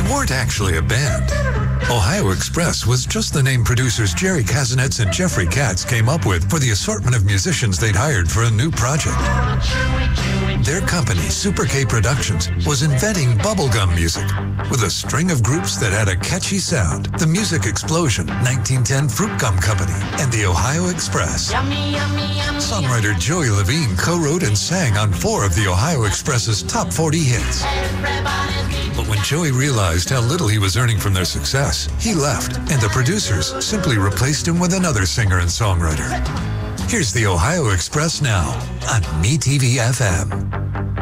weren't actually a band. Ohio Express was just the name producers Jerry Kazanets and Jeffrey Katz came up with for the assortment of musicians they'd hired for a new project. Their company, Super K Productions, was inventing bubblegum music with a string of groups that had a catchy sound. The Music Explosion, 1910 Fruit Gum Company, and the Ohio Express. Songwriter Joey Levine co-wrote and sang on 4 of the Ohio Express's top 40 hits. But when Joey realized how little he was earning from their success, he left, and the producers simply replaced him with another singer and songwriter. Here's the Ohio Express now on MeTV FM.